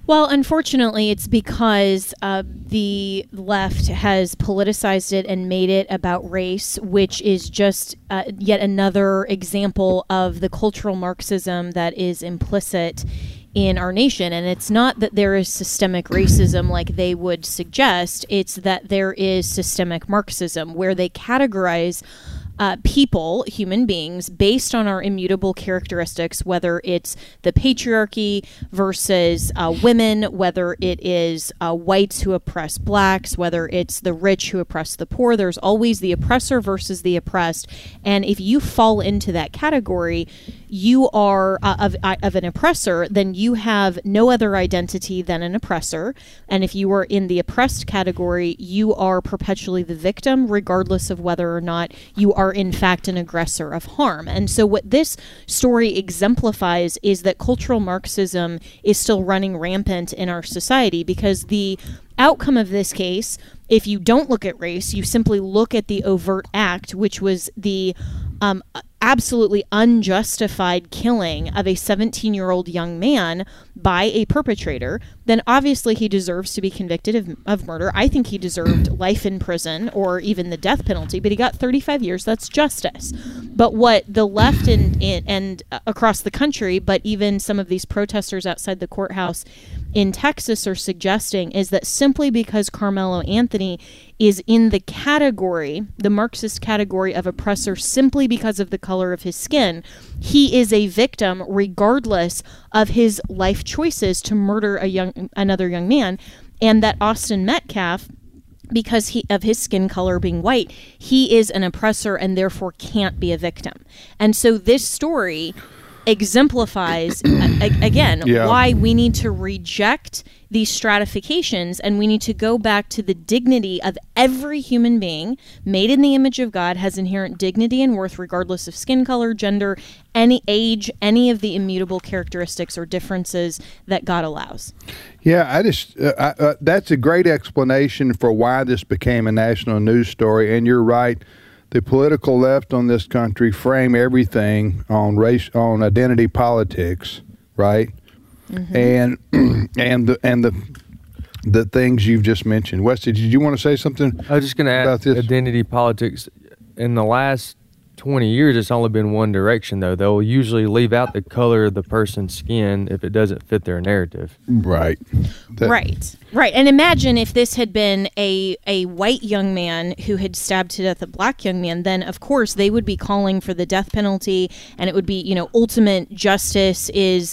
Well, unfortunately, it's because the left has politicized it and made it about race, which is just yet another example of the cultural Marxism that is implicit in our nation. And it's not that there is systemic racism like they would suggest, it's that there is systemic Marxism, where they categorize people, human beings, based on our immutable characteristics, whether it's the patriarchy versus women, whether it is whites who oppress blacks, whether it's the rich who oppress the poor. There's always the oppressor versus the oppressed. And if you fall into that category, you are of an oppressor, then you have no other identity than an oppressor. And if you are in the oppressed category, you are perpetually the victim, regardless of whether or not you are in fact an aggressor of harm. And so what this story exemplifies is that cultural Marxism is still running rampant in our society, because the outcome of this case, if you don't look at race, you simply look at the overt act, which was the absolutely unjustified killing of a 17-year-old young man by a perpetrator, then obviously he deserves to be convicted of murder. I think he deserved life in prison or even the death penalty, but he got 35 years. That's justice. But what the left and across the country, but even some of these protesters outside the courthouse in Texas are suggesting is that simply because Carmelo Anthony is in the category, the Marxist category of oppressor, simply because of the color of his skin, he is a victim regardless of his life choices to murder another young man, and that Austin Metcalf, because of his skin color being white, he is an oppressor and therefore can't be a victim. And so this story exemplifies again why we need to reject these stratifications, and we need to go back to the dignity of every human being made in the image of God, has inherent dignity and worth regardless of skin color, gender, any age, any of the immutable characteristics or differences that God allows. Yeah, that's a great explanation for why this became a national news story. And you're right. The political left on this country frame everything on race, on identity politics, right? Mm-hmm. And the things you've just mentioned. Wesley, did you want to say something? I was just going to add identity politics. In the last 20 years, it's only been one direction, though. They'll usually leave out the color of the person's skin if it doesn't fit their narrative. Right. Right. And imagine if this had been a white young man who had stabbed to death a black young man, then of course they would be calling for the death penalty, and it would be, ultimate justice is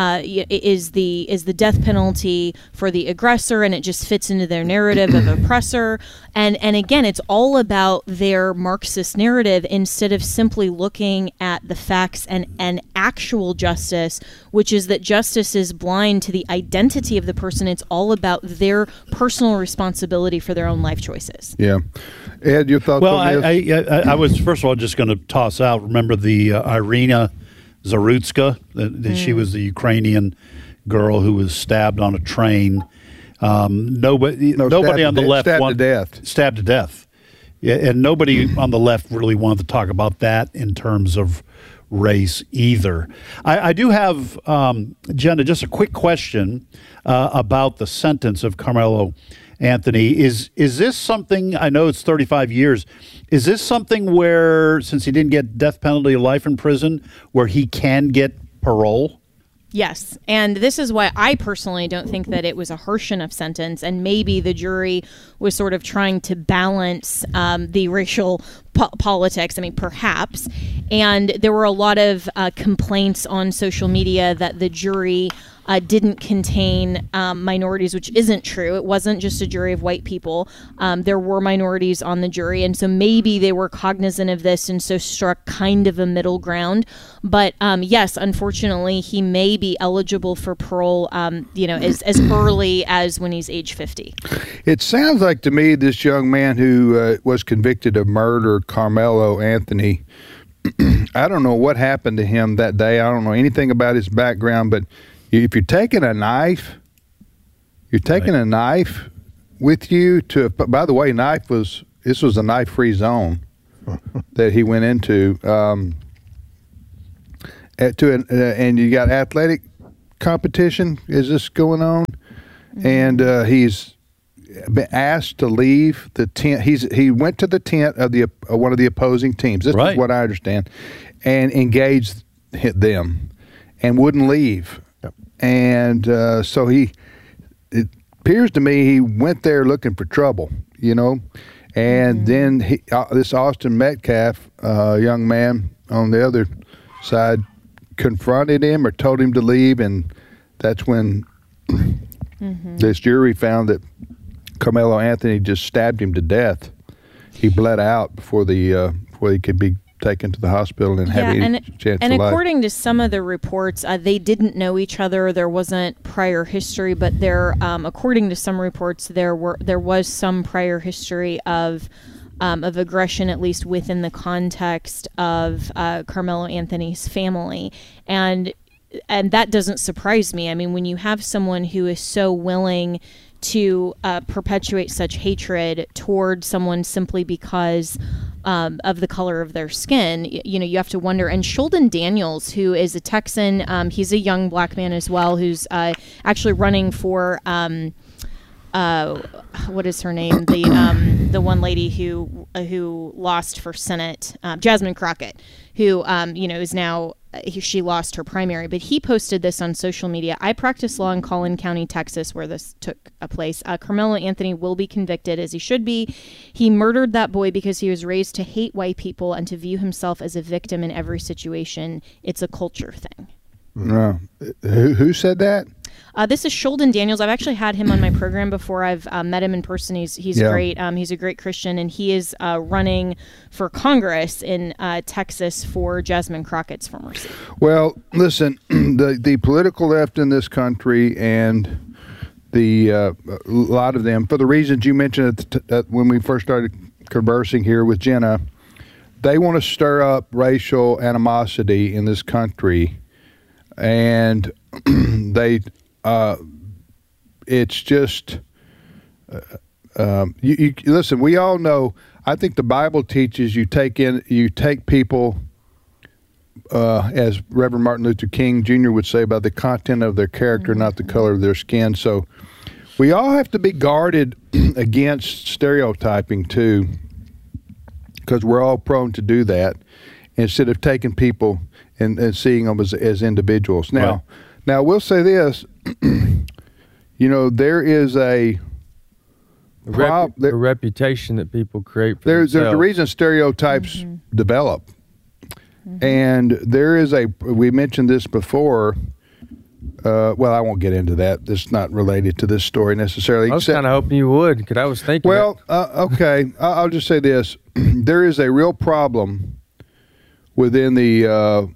the death penalty for the aggressor, and it just fits into their narrative of oppressor. And again, it's all about their Marxist narrative instead of simply looking at the facts and actual justice, which is that justice is blind to the identity of the person. It's all about their personal responsibility for their own life choices. Yeah. Ed, your thoughts on this? I was, first of all, just going to toss out, remember the Irina Zarutska, she was the Ukrainian girl who was stabbed on a train. Nobody on the left stabbed to death. Yeah, and nobody on the left really wanted to talk about that in terms of race either. I do have, Jenna, just a quick question about the sentence of Carmelo Anthony. Is this something, I know it's 35 years, is this something where, since he didn't get death penalty, life in prison, where he can get parole? Yes, and this is why I personally don't think that it was a harsh enough sentence, and maybe the jury was sort of trying to balance the racial politics. I mean, perhaps. And there were a lot of complaints on social media that the jury didn't contain minorities, which isn't true. It wasn't just a jury of white people. There were minorities on the jury, and so maybe they were cognizant of this and so struck kind of a middle ground. But yes, unfortunately, he may be eligible for parole, as early as when he's age 50. It sounds like to me this young man who was convicted of murder, Carmelo Anthony, I don't know what happened to him that day. I don't know anything about his background, but if you're taking a knife, a knife with you to. By the way, this was a knife-free zone that he went into. And you got athletic competition is this going on, and he's been asked to leave the tent. He went to the tent of the one of the opposing teams. This is what I understand, and engaged them, and wouldn't leave. Yep. And so it appears to me he went there looking for trouble, and then this Austin Metcalf, young man on the other side, confronted him or told him to leave, and that's when this jury found that Carmelo Anthony just stabbed him to death. He bled out before he could be taken to the hospital and have any chance of life. And according to some of the reports, they didn't know each other. There wasn't prior history, but according to some reports, there was some prior history of aggression, at least within the context of Carmelo Anthony's family, and that doesn't surprise me. I mean, when you have someone who is so willing to perpetuate such hatred toward someone simply because of the color of their skin, you have to wonder. And Sheldon Daniels, who is a Texan, he's a young black man as well, who's actually running for what is her name? The one lady who lost for Senate, Jasmine Crockett, who is now she lost her primary, but he posted this on social media. I practice law in Collin County, Texas, where this took place. Carmelo Anthony will be convicted, as he should be. He murdered that boy because he was raised to hate white people and to view himself as a victim in every situation. It's a culture thing. No. Who said that? This is Sheldon Daniels. I've actually had him on my program before. I've met him in person. He's great. He's a great Christian, and he is running for Congress in Texas for Jasmine Crockett's former seat. Well, listen, the political left in this country and a lot of them, for the reasons you mentioned when we first started conversing here with Jenna, they want to stir up racial animosity in this country, and they. It's just, you listen, we all know, I think the Bible teaches you take people, as Reverend Martin Luther King Jr. would say, about the content of their character, not the color of their skin. So we all have to be guarded against stereotyping too, because we're all prone to do that instead of taking people and seeing them as individuals. Now, Now, we'll say this, there is a reputation that people create for themselves. There's a reason stereotypes develop. And there is we mentioned this before, well, I won't get into that. It's not related to this story necessarily. I was kind of hoping you would, because I was thinking. Well, okay, I'll just say this. There is a real problem within the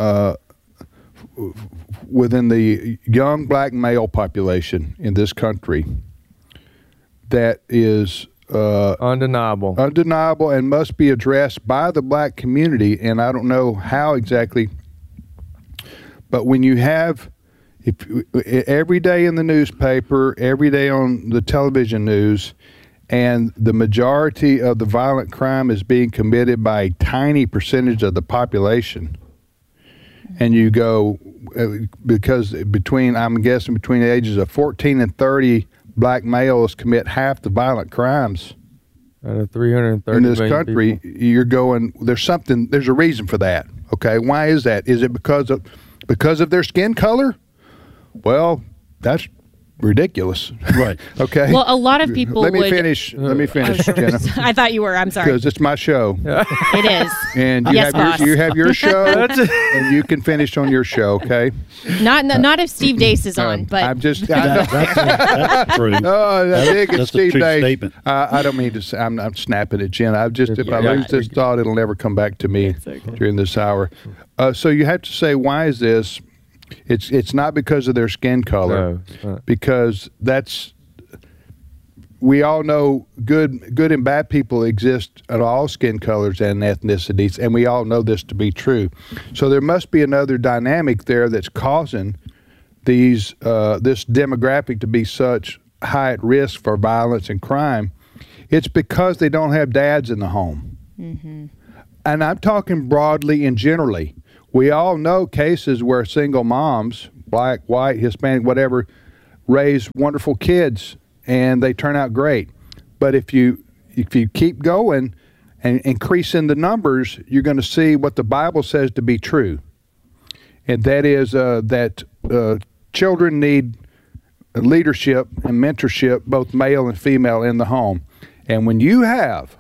young black male population in this country that is undeniable and must be addressed by the black community. And I don't know how exactly, but when you have every day in the newspaper, every day on the television news, and the majority of the violent crime is being committed by a tiny percentage of the population, and you go, because I'm guessing between the ages of 14 and 30, black males commit half the violent crimes out of 330 in this country. People. You're going, there's a reason for that. Okay, why is that? Is it because of their skin color? Well, that's ridiculous. Right. Okay. Well, a lot of people Let me finish, Jenna. I thought you were. I'm sorry. Because it's my show. It is. And you have your show, and you can finish on your show, okay? Not if Steve Dace is on, but I'm just. That's true. Oh, I think it's Steve a true Dace. Statement. I don't mean to say, I'm snapping at Jenna. If I lose this thought, it'll never come back to me during this hour. So you have to say, why is this? It's not because of their skin color, because we all know good and bad people exist at all skin colors and ethnicities, and we all know this to be true. So there must be another dynamic there that's causing this demographic to be such high at risk for violence and crime. It's because they don't have dads in the home. Mm-hmm. And I'm talking broadly and generally. We all know cases where single moms black, white, Hispanic, whatever, raise wonderful kids, and they turn out great. But if you keep going and increasing the numbers, you're going to see what the Bible says to be true, and that is that children need leadership and mentorship, both male and female, in the home. And when you have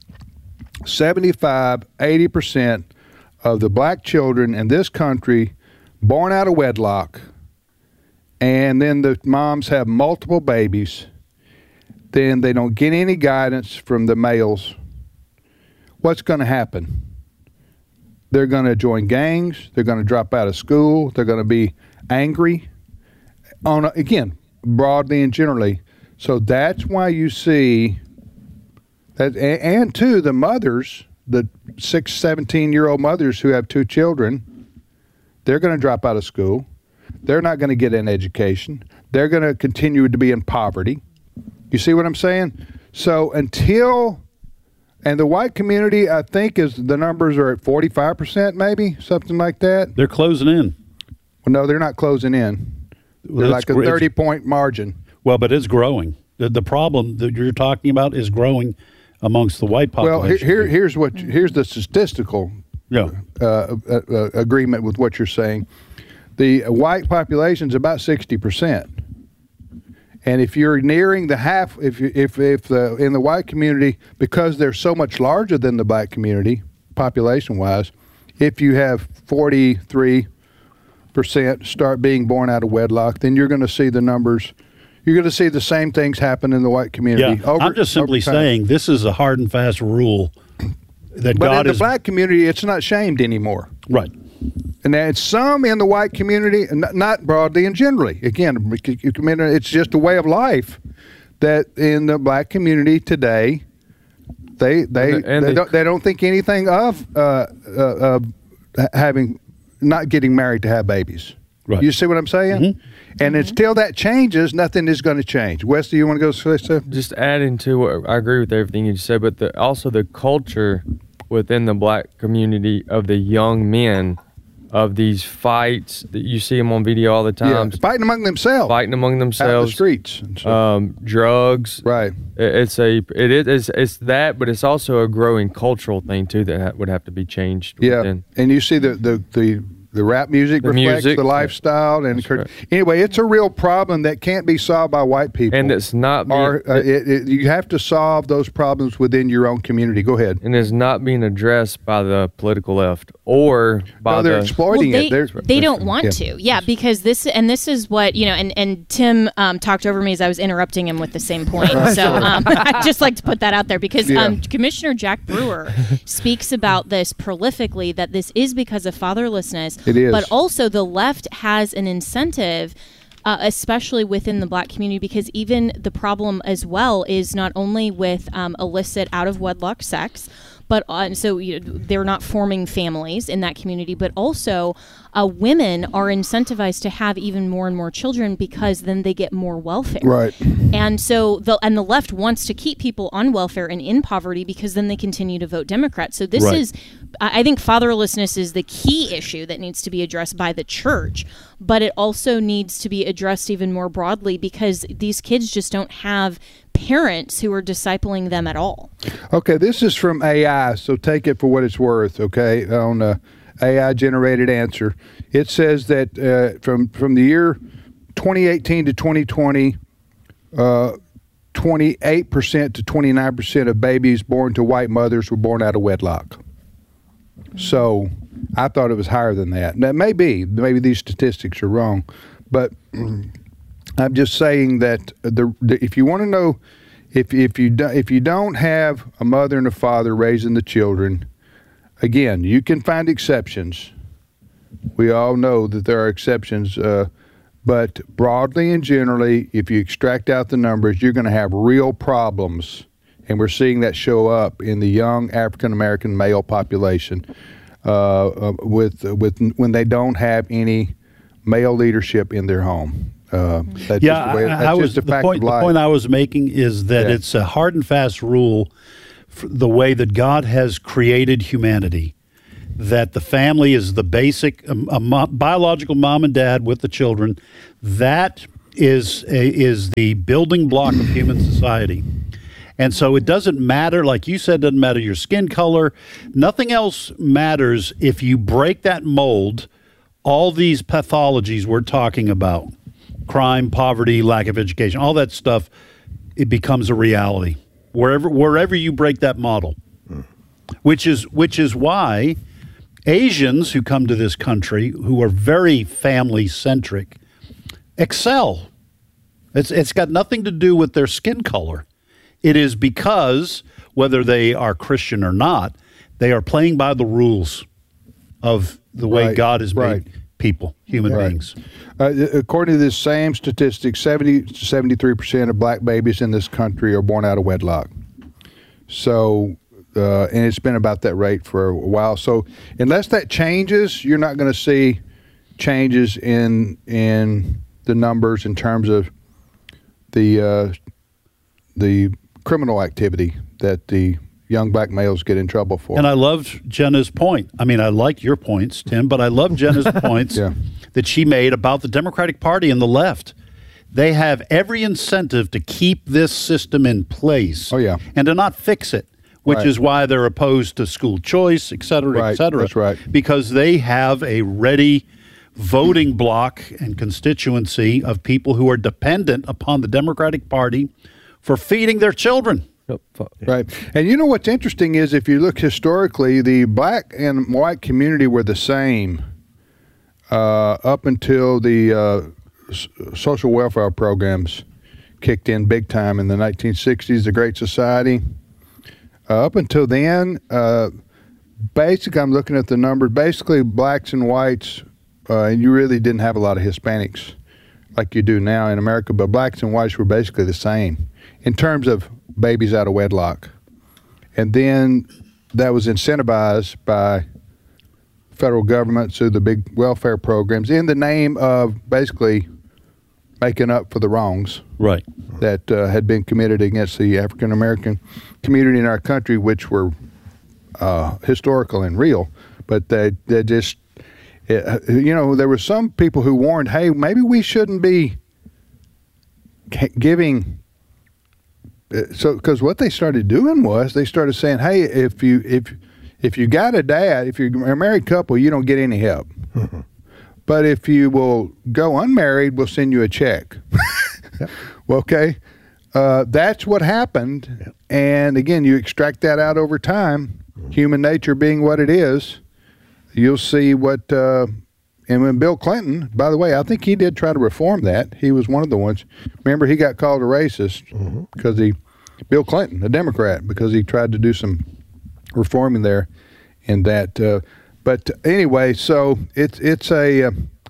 75-80% of the black children in this country born out of wedlock, and then the moms have multiple babies, then they don't get any guidance from the males, what's going to happen? They're going to join gangs. They're going to drop out of school. They're going to be angry, again, broadly and generally. So that's why you see that, and two, the mothers, the 17-year-old mothers who have 2 children, they're going to drop out of school. They're not going to get an education. They're going to continue to be in poverty. You see what I'm saying? So until, and the white community, I think, is the numbers are at 45%, maybe, something like that. They're closing in. Well, no, they're not closing in. They're like a 30-point margin. Well, but it's growing. The problem that you're talking about is growing amongst the white population. Well, here's the statistical agreement with what you're saying. The white population is about 60%, and if you're nearing the half, if in the white community, because they're so much larger than the black community population-wise, if you have 43% start being born out of wedlock, then you're going to see the numbers. You're going to see the same things happen in the white community. Yeah, I'm just simply saying this is a hard and fast rule that God is. But in the black community, it's not shamed anymore. Right. And there's some in the white community, not broadly and generally. Again, it's just a way of life that in the black community today, they don't think anything of not getting married to have babies. Right. You see what I'm saying? Mm-hmm. And until that changes, nothing is going to change. Wesley, you want to go say stuff? Just adding to what I agree with everything you said, but also the culture within the black community of the young men, of these fights that you see them on video all the time. Yeah, fighting among themselves. Out in the streets. Drugs. Right. It's that, but it's also a growing cultural thing too that would have to be changed. Yeah, within. And you see the rap music reflects the lifestyle, and right. Anyway, it's a real problem that can't be solved by white people. And it's not. You have to solve those problems within your own community. Go ahead. And it's not being addressed by the political left or by they're exploiting it. They don't want to. Yeah, because this is what and Tim talked over me as I was interrupting him with the same point. So I'd just like to put that out there because Commissioner Jack Brewer speaks about this prolifically, that this is because of fatherlessness. It is. But also the left has an incentive, especially within the black community, because even the problem as well is not only with illicit out-of-wedlock sex, but they're not forming families in that community, but also women are incentivized to have even more and more children because then they get more welfare. Right. And so the left wants to keep people on welfare and in poverty because then they continue to vote Democrat. So this is, I think fatherlessness is the key issue that needs to be addressed by the church, but it also needs to be addressed even more broadly because these kids just don't have parents who are discipling them at all. Okay, this is from AI, so take it for what it's worth, okay, on AI generated answer. It says that from the year 2018 to 2020, 28% to 29% of babies born to white mothers were born out of wedlock. So I thought it was higher than that. Now, maybe these statistics are wrong, but I'm just saying that if you want to know, if you don't have a mother and a father raising the children, again, you can find exceptions. We all know that there are exceptions, but broadly and generally, if you extract out the numbers, you're going to have real problems, and we're seeing that show up in the young African American male population with when they don't have any male leadership in their home. The point I was making is that it's a hard and fast rule, the way that God has created humanity, that the family is the basic biological mom and dad with the children. That is the building block of human society. And so it doesn't matter, like you said, doesn't matter your skin color. Nothing else matters if you break that mold. All these pathologies we're talking about, crime, poverty, lack of education, all that stuff, it becomes a reality wherever you break that model. Which is why Asians who come to this country, who are very family-centric, excel. It's got nothing to do with their skin color. It is because, whether they are Christian or not, they are playing by the rules of the way God has made people, human beings. According to this same statistic, 70 to 73% of black babies in this country are born out of wedlock. So, and it's been about that rate for a while. So unless that changes, you're not going to see changes in the numbers in terms of the criminal activity that the young black males get in trouble for. And I loved Jenna's point. I mean, I like your points, Tim, but I love Jenna's points that she made about the Democratic Party and the left. They have every incentive to keep this system in place and to not fix it, which is why they're opposed to school choice, et cetera, et cetera. That's right. Because they have a ready voting bloc and constituency of people who are dependent upon the Democratic Party for feeding their children. Right. And you know what's interesting is if you look historically, the black and white community were the same up until the social welfare programs kicked in big time in the 1960s, the Great Society. Up until then, basically, I'm looking at the numbers, basically blacks and whites, and you really didn't have a lot of Hispanics like you do now in America, but blacks and whites were basically the same in terms of babies out of wedlock. And then that was incentivized by federal government through the big welfare programs in the name of basically making up for the wrongs that had been committed against the African American community in our country, which were historical and real. But they just, there were some people who warned, hey, maybe we shouldn't be giving. So, because what they started doing was they started saying, hey, if you got a dad, if you're a married couple, you don't get any help. Mm-hmm. But if you will go unmarried, we'll send you a check. Well, okay. That's what happened. Yep. And again, you extract that out over time, human nature being what it is, you'll see what, and when Bill Clinton, by the way, I think he did try to reform that. He was one of the ones. Remember, he got called a racist because Bill Clinton, a Democrat, because he tried to do some reforming there in that. But anyway, so it's a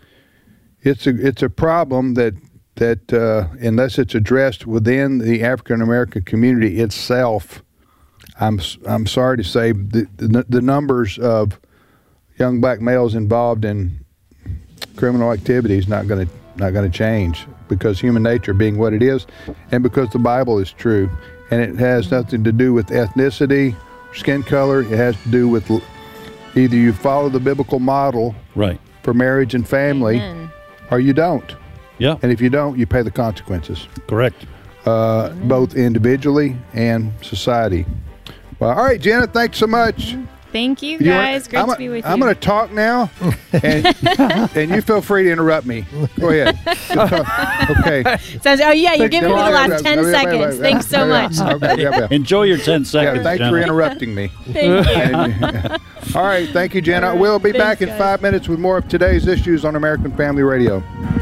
problem that unless it's addressed within the African American community itself, I'm sorry to say the numbers of young black males involved in criminal activity is not going to change, because human nature being what it is, and because the Bible is true, and it has nothing to do with ethnicity, skin color. It has to do with either you follow the biblical model for marriage and family, or you don't. Yeah. And if you don't, you pay the consequences. Correct. Both individually and society. Well, all right, Jenna, thanks so much. Thank you, guys. Great to be with you. I'm going to talk now, and you feel free to interrupt me. Go ahead. Okay. Sounds. Oh yeah, you're giving me the last 10 seconds. Thanks so much. Enjoy your 10 seconds. Thanks Jenna. for interrupting me. Thank you. All right, thank you, Jenna. We'll be back in 5 minutes with more of today's issues on American Family Radio.